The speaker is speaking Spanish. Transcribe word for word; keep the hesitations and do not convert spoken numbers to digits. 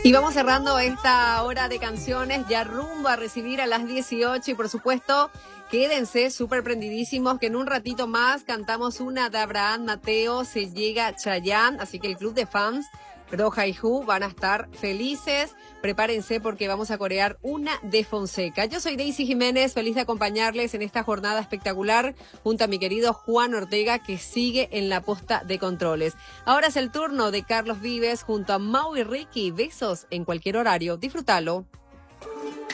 Y vamos cerrando esta hora de canciones, ya rumbo a recibir a las dieciocho y por supuesto, quédense súper prendidísimos que en un ratito más cantamos una de Abraham Mateo, se llega Chayanne, así que el club de fans Roja y Who van a estar felices. Prepárense porque vamos a corear una de Fonseca. Yo soy Daisy Jiménez, feliz de acompañarles en esta jornada espectacular junto a mi querido Juan Ortega que sigue en la posta de controles. Ahora es el turno de Carlos Vives junto a Mau y Ricky. Besos en cualquier horario. Disfrútalo.